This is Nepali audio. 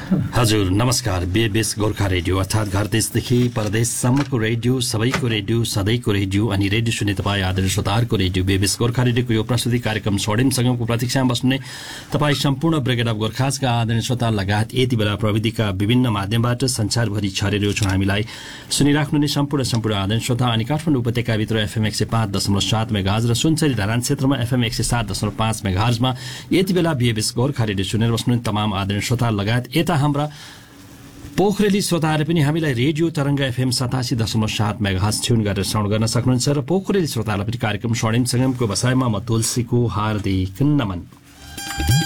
हजुर नमस्कार। बेबेस गोर्खा रेडियो अर्थात् घर देशदेखि परदेशसम्मको रेडियो, सबैको रेडियो, सधैँको रेडियो अनि रेडियो सुन्ने तपाईँ आदरणीय श्रोताहरूको रेडियो बेबेस गोर्खा रेडियोको यो प्रस्तुति कार्यक्रम स्वर्णिम संगमको प्रतीक्षामा बस्ने तपाईँ सम्पूर्ण ब्रिगेड अफ गोर्खासका आदरणीय श्रोता लगायत यति बेला प्रविधिका विभिन्न माध्यमबाट संसारभरि छरेर छौँ हामीलाई सुनिराख्नु नै सम्पूर्ण आदरणीय श्रोता अनि काठमाडौँ उपत्यकाभित्र एफएम 105.7 मेगाहर्ज र सुनसरी धरान क्षेत्रमा एफएम 107.5 मेगाहर्जमा यति बेला बेबेस गोर्खा रेडियो सुनेर बस्नु तमाम आदरणीय श्रोता लगायत यता हाम्रा पोखरेली श्रोताहरू पनि हामीलाई रेडियो तरंग एफएम 87.7 मेगाहर्ज ट्युन गरेर श्रवण गर्न सक्नुहुन्छ र पोखरेली श्रोताहरूलाई पनि कार्यक्रम स्वर्णिम संगमको बसाइमा म तुलसीको हार्दिक नमन।